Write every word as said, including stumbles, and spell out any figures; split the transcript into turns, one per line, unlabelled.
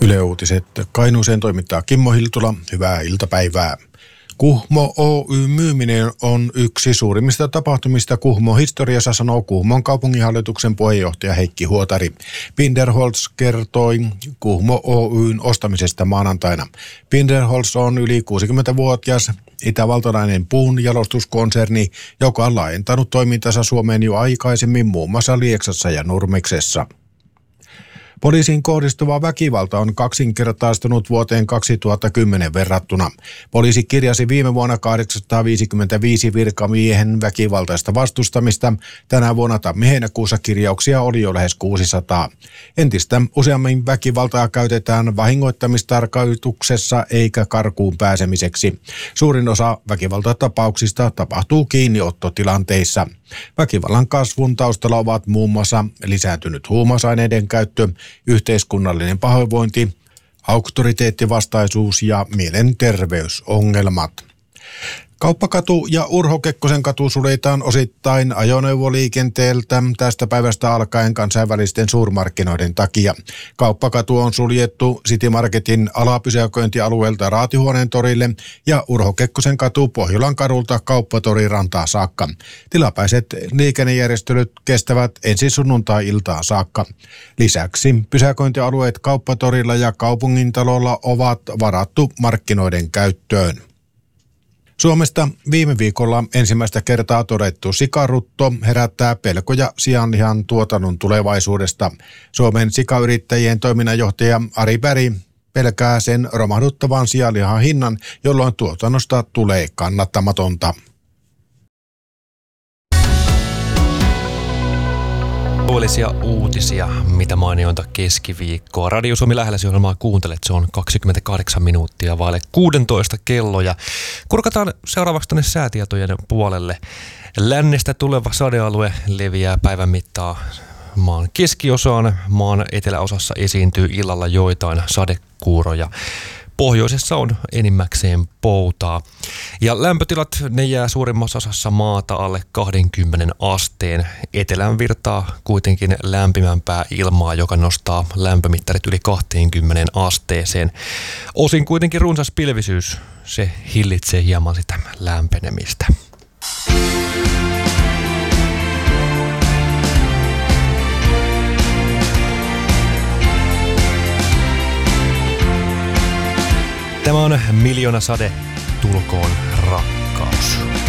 Yle Uutiset. Kainuuseen toimittaa Kimmo Hiltula. Hyvää iltapäivää. Kuhmo Oy myyminen on yksi suurimmista tapahtumista Kuhmo-historiassa, sanoo Kuhmon kaupunginhallituksen puheenjohtaja Heikki Huotari. Binderholz kertoi Kuhmo Oyn ostamisesta maanantaina. Binderholz on yli kuusikymmentävuotias itävaltalainen puunjalostuskonserni, joka on laajentanut toimintansa Suomeen jo aikaisemmin muun muassa Lieksassa ja Nurmeksessa. Poliisiin kohdistuva väkivalta on kaksinkertaistunut vuoteen kaksituhattakymmenen verrattuna. Poliisi kirjasi viime vuonna kahdeksansataaviisikymmentäviisi virkamiehen väkivaltaista vastustamista. Tänä vuonna tammi-heinäkuussa kirjauksia oli jo lähes kuusisataa. Entistä useammin väkivaltaa käytetään vahingoittamistarkoituksessa eikä karkuun pääsemiseksi. Suurin osa väkivaltatapauksista tapahtuu kiinniottotilanteissa. Väkivallan kasvun taustalla ovat muun muassa lisääntynyt huumausaineiden käyttö, yhteiskunnallinen pahoinvointi, auktoriteettivastaisuus ja mielenterveysongelmat. Kauppakatu ja Urho Kekkosen katu suljetaan osittain ajoneuvoliikenteeltä tästä päivästä alkaen kansainvälisten suurmarkkinoiden takia. Kauppakatu on suljettu City Marketin alapysäköintialueelta Raatihuoneen torille ja Urho Kekkosen katu Pohjolan kadulta Kauppatoriin rantaa saakka. Tilapäiset liikennejärjestelyt kestävät ensi sunnuntai-iltaan saakka. Lisäksi pysäköintialueet Kauppatorilla ja Kaupungintalolla ovat varattu markkinoiden käyttöön. Suomesta viime viikolla ensimmäistä kertaa todettu sikarutto herättää pelkoja sianlihan tuotannon tulevaisuudesta. Suomen sikayrittäjien toiminnanjohtaja Ari Berg pelkää sen romahduttavan sianlihan hinnan, jolloin tuotannosta tulee kannattamatonta.
Alueellisia uutisia, mitä mainiointa keskiviikkoa. Radio Suomi lähelläsi ohjelmaa kuuntelet, se on kaksikymmentäkahdeksan minuuttia vaille kuusitoista kello. Ja kurkataan seuraavaksi tänne säätietojen puolelle. Lännestä tuleva sadealue leviää päivän mittaa maan keskiosaan. Maan eteläosassa esiintyy illalla joitain sadekuuroja. Pohjoisessa on enimmäkseen poutaa. Ja lämpötilat, ne jää suurimmassa osassa maata alle kaksikymmentä asteen. Etelään virtaa kuitenkin lämpimämpää ilmaa, joka nostaa lämpömittarit yli kaksikymmentä asteeseen. Osin kuitenkin runsas pilvisyys, se hillitsee hieman sitä lämpenemistä. Tämä on Miljoona sade, tulkoon rakkaus.